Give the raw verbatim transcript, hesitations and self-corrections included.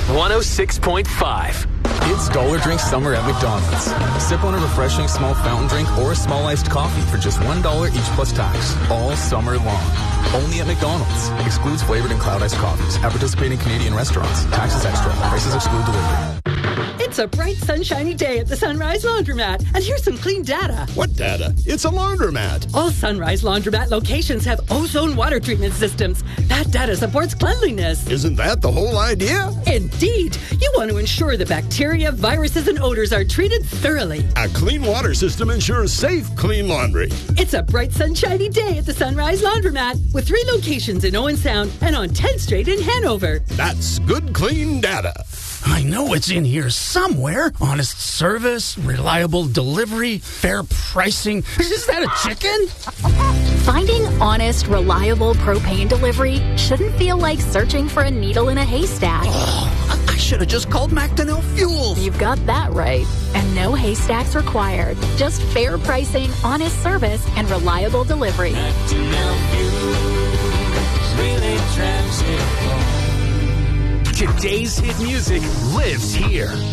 one oh six point five. It's Dollar Drink Summer at McDonald's. Sip on a refreshing small fountain drink or a small iced coffee for just one dollar each plus tax. All summer long. Only at McDonald's. Excludes flavored and cloud iced coffees. At participating Canadian restaurants. Taxes extra. Prices exclude delivery. It's a bright, sunshiny day at the Sunrise Laundromat. And here's some clean data. What data? It's a laundromat. All Sunrise Laundromat locations have ozone water treatment systems. That data supports cleanliness. Isn't that the whole idea? Indeed. You want to ensure the bacteria, viruses, and odors are treated thoroughly. A clean water system ensures safe, clean laundry. It's a bright, sunshiny day at the Sunrise Laundromat with three locations in Owen Sound and on tenth Street in Hanover. That's good, clean data. I know it's in here somewhere. Honest service, reliable delivery, fair pricing. Is that a chicken? Finding honest, reliable propane delivery shouldn't feel like searching for a needle in a haystack. Oh, I should have just called Macdonell Fuels. You've got that right. And no haystacks required. Just fair pricing, honest service, and reliable delivery. Macdonell Fuels really drives it home. Today's hit music lives here.